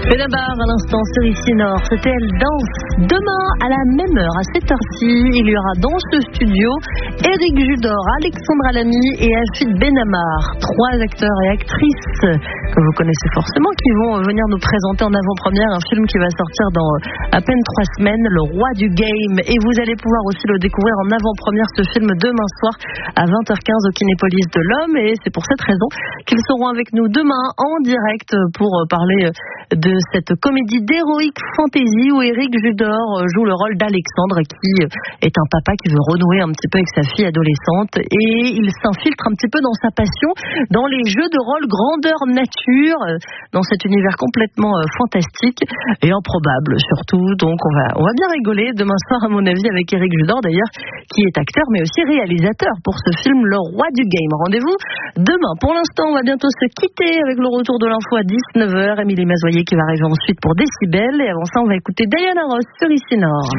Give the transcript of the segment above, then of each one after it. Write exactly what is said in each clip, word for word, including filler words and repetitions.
Benabar à l'instant sur ici Nord, c'était Elle danse. Demain à la même heure, à cette heure-ci, il y aura dans ce studio Éric Judor, Alexandra Lamy et Achille Benamar, trois acteurs et actrices que vous connaissez forcément, qui vont venir nous présenter en avant-première un film qui va sortir dans à peine trois semaines, Le Roi du Game. Et vous allez pouvoir aussi le découvrir en avant-première, ce film, demain soir à vingt heures quinze au Kinépolis de l'Homme. Et c'est pour cette raison qu'ils seront avec nous demain en direct pour parler de cette comédie d'héroïque fantasy où Éric Judor joue le rôle d'Alexandre, qui est un papa qui veut renouer un petit peu avec sa fille adolescente, et il s'infiltre un petit peu dans sa passion, dans les jeux de rôle grandeur nature, dans cet univers complètement fantastique et improbable surtout. Donc on va, on va bien rigoler demain soir à mon avis avec Éric Judor d'ailleurs, qui est acteur mais aussi réalisateur pour ce film Le Roi du Game. Rendez-vous demain. Pour l'instant on va bientôt se quitter avec le retour de l'info à dix-neuf heures, Émilie Mazoyer qui va arriver ensuite pour Décibel, et avant ça on va écouter Diana Ross sur Ici Nord.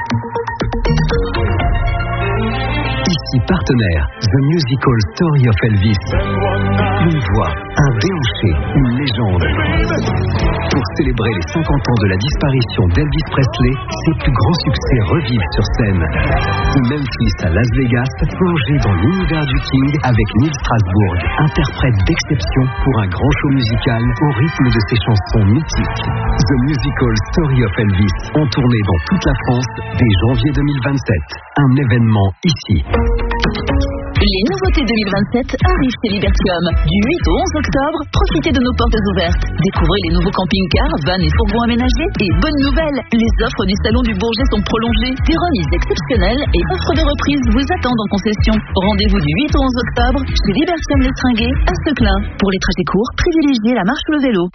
Ici partenaire, The Musical Story of Elvis. Une voix, un déhanché, une légende. Pour célébrer les cinquante ans de la disparition d'Elvis Presley, ses plus grands succès revivent sur scène. De Memphis à Las Vegas, plongé dans l'univers du King avec Neil Strasbourg, interprète d'exception pour un grand show musical au rythme de ses chansons mythiques. The Musical Story of Elvis, en tournée dans toute la France dès janvier deux mille vingt-sept. Un événement ici. Les nouveautés deux mille vingt-sept arrivent chez Libertium. Du huit au onze octobre, profitez de nos portes ouvertes. Découvrez les nouveaux camping-cars, vannes et fourgons aménagés. Et bonne nouvelle, les offres du Salon du Bourget sont prolongées. Des remises exceptionnelles et offres de reprise vous attendent en concession. Rendez-vous du huit au onze octobre chez Libertium l'Estringuet à Seclin. Pour les trajets courts, privilégiez la marche ou le vélo.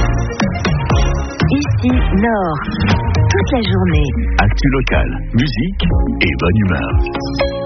Ici Nord, toute la journée. Actu local, musique et bonne humeur.